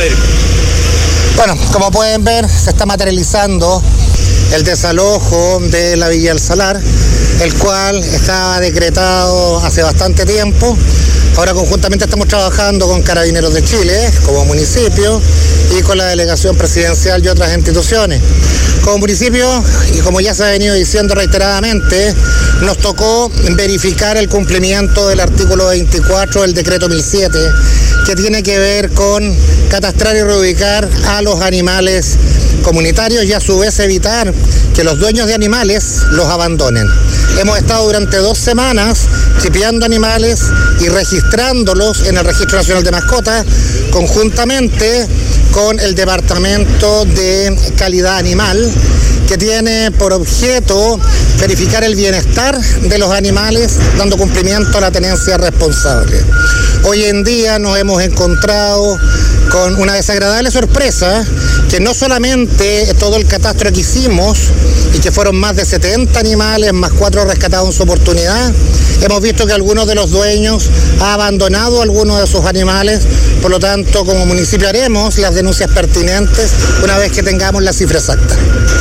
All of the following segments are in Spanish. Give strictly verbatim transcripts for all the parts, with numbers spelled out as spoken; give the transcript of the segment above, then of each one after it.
Federico. Bueno, como pueden ver, se está materializando el desalojo de la Villa El Salar, el cual estaba decretado hace bastante tiempo. Ahora conjuntamente estamos trabajando con Carabineros de Chile, como municipio, y con la delegación presidencial y otras instituciones. Como municipio, y como ya se ha venido diciendo reiteradamente, nos tocó verificar el cumplimiento del artículo veinticuatro del decreto mil siete, que tiene que ver con catastrar y reubicar a los animales comunitarios y a su vez evitar que los dueños de animales los abandonen. Hemos estado durante dos semanas chipeando animales y registrándolos en el Registro Nacional de Mascotas, conjuntamente con el Departamento de Calidad Animal, que tiene por objeto verificar el bienestar de los animales, dando cumplimiento a la tenencia responsable. Hoy en día nos hemos encontrado con una desagradable sorpresa, que no solamente todo el catastro que hicimos, y que fueron más de setenta animales, más cuatro rescatados en su oportunidad, hemos visto que algunos de los dueños han abandonado algunos de sus animales. Por lo tanto, como municipio haremos las denuncias pertinentes una vez que tengamos la cifra exacta.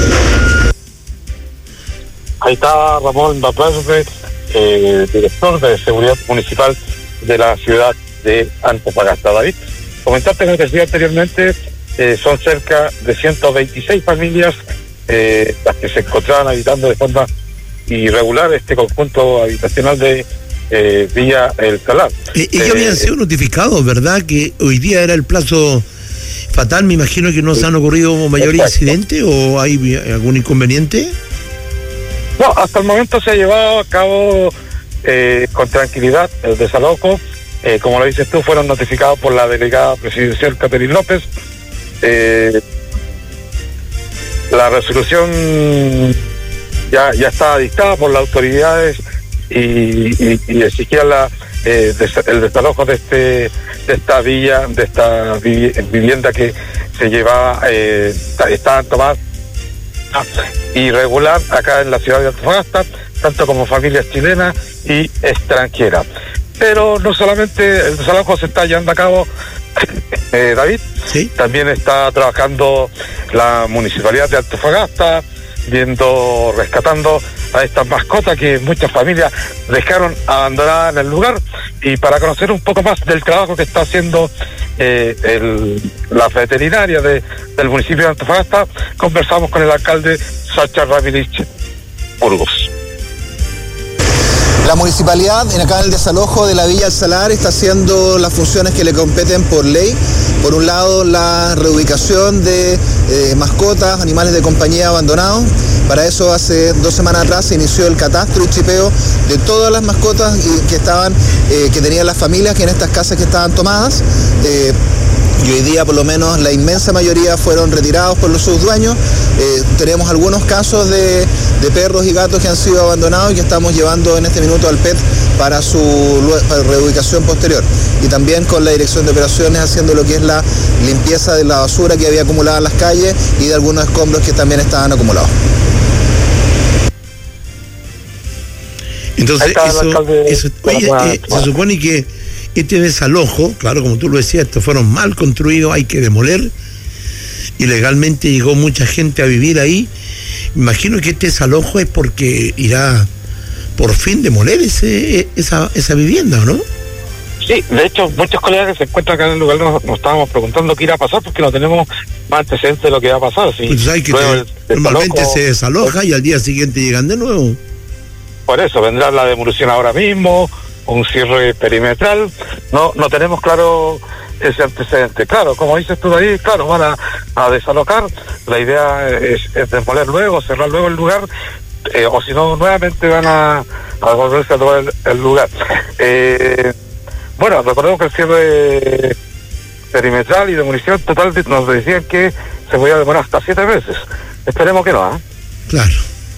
Ahí está Ramón Baplaspe, eh, director de Seguridad Municipal de la ciudad de Antofagasta. David, comentarte, como te decía anteriormente, eh, son cerca de ciento veintiséis familias eh, las que se encontraban habitando de forma irregular este conjunto habitacional de eh, Villa El Salar. Eh, ellos eh, habían sido notificados, ¿verdad? Que hoy día era el plazo fatal. Me imagino que no se han ocurrido mayor incidente o hay algún inconveniente. No, hasta el momento se ha llevado a cabo eh, con tranquilidad el desalojo. Eh, como lo dices tú, fueron notificados por la delegada presidencial Catherine López. Eh, la resolución ya ya está dictada por las autoridades y, y, y exigía la, eh, des, el desalojo de este de esta villa, de esta vi, vivienda que se llevaba, eh, estaban tomadas irregular acá en la ciudad de Antofagasta, tanto como familias chilenas y extranjeras. Pero no solamente el desalojo se está llevando a cabo, eh, David, ¿sí? También está trabajando la Municipalidad de Antofagasta, viendo, rescatando a estas mascotas que muchas familias dejaron abandonadas en el lugar. Y para conocer un poco más del trabajo que está haciendo eh, el, la veterinaria de, del municipio de Antofagasta, conversamos con el alcalde Sacha Ramirich Burgos. La municipalidad, en acá en el desalojo de la Villa El Salar, está haciendo las funciones que le competen por ley. Por un lado, la reubicación de eh, mascotas, animales de compañía abandonados. Para eso, hace dos semanas atrás se inició el catastro y chipeo de todas las mascotas que estaban, eh, que tenían las familias que en estas casas que estaban tomadas. Eh, Y hoy día por lo menos la inmensa mayoría fueron retirados por los sus dueños. Eh, tenemos algunos casos de, de perros y gatos que han sido abandonados y que estamos llevando en este minuto al P E T para su para reubicación posterior. Y también con la Dirección de Operaciones haciendo lo que es la limpieza de la basura que había acumulada en las calles y de algunos escombros que también estaban acumulados. Entonces, eso, eso oye, eh, se supone que este desalojo, claro, como tú lo decías, estos fueron mal construidos, hay que demoler. Ilegalmente llegó mucha gente a vivir ahí. Imagino que este desalojo es porque irá por fin demoler ese, esa, esa vivienda, ¿no? Sí, de hecho, muchos colegas que se encuentran acá en el lugar nos, nos estábamos preguntando qué irá a pasar porque no tenemos más antecedentes de lo que va a pasar. ¿Sí? Pues hay que te, normalmente desalojo, se desaloja y al día siguiente llegan de nuevo. Por eso, vendrá la demolición ahora mismo, un cierre perimetral. No no tenemos claro ese antecedente. Claro, como dices tú ahí, claro, van a, a desalojar. La idea es, es demoler luego, cerrar luego el lugar, eh, o si no, nuevamente van a, a volverse a tomar el, el lugar. Eh, bueno, recordemos que el cierre perimetral y demolición total nos decían que se podía demorar hasta siete meses. Esperemos que no, ¿eh? Claro.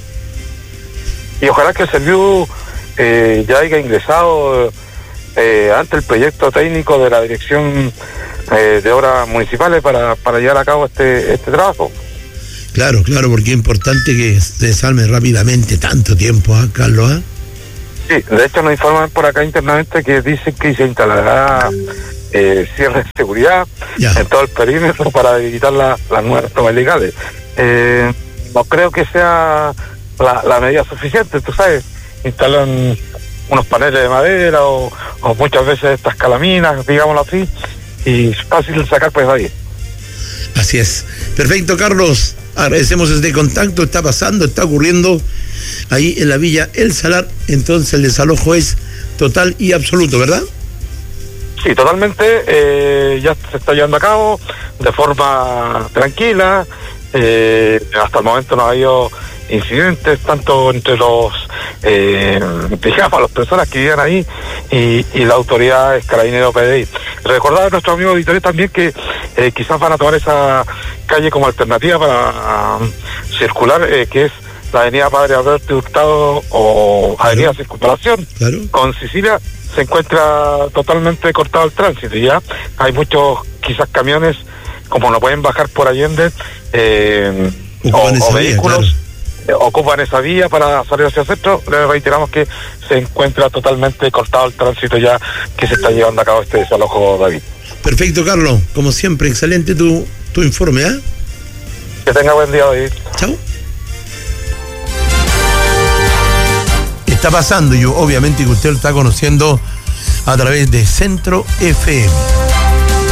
Y ojalá que el Serviu eh, ya haya ingresado eh, ante el proyecto técnico de la Dirección eh, de Obras Municipales para, para llevar a cabo este, este trabajo. Claro, claro, porque es importante que se desarme rápidamente tanto tiempo, ¿eh, Carlos? ¿eh? Sí, de hecho nos informan por acá internamente que dicen que se instalará eh, cierres de seguridad ya. en todo el perímetro para evitar la, las nuevas tomas ilegales. Eh, no creo que sea la, la medida suficiente, tú sabes, instalan unos paneles de madera o, o muchas veces estas calaminas, digámoslo así, y es fácil sacar pues ahí. Así es. Perfecto, Carlos. Agradecemos este contacto. Está pasando, está ocurriendo ahí en la Villa El Salar. Entonces el desalojo es total y absoluto, ¿verdad? Sí, totalmente. Eh, ya se está llevando a cabo de forma tranquila. Eh, hasta el momento no ha habido incidentes tanto entre los eh, digamos las personas que vivían ahí y, y la autoridad Carabineros P D I. Recordar a nuestros amigos auditores también que eh, quizás van a tomar esa calle como alternativa para um, circular, eh, que es la avenida Padre Alberto Hurtado o claro. avenida Circunvalación claro. con Sicilia. Se encuentra totalmente cortado el tránsito y ya hay muchos quizás camiones como no pueden bajar por Allende eh, o, o vehículos vía, claro. ocupan esa vía para salir hacia el centro. Les reiteramos que se encuentra totalmente cortado el tránsito ya que se está llevando a cabo este desalojo, David. Perfecto, Carlos, como siempre, excelente tu, tu informe, ¿eh? Que tenga buen día, David. Chao. Está pasando, yo obviamente que usted lo está conociendo a través de Centro F M.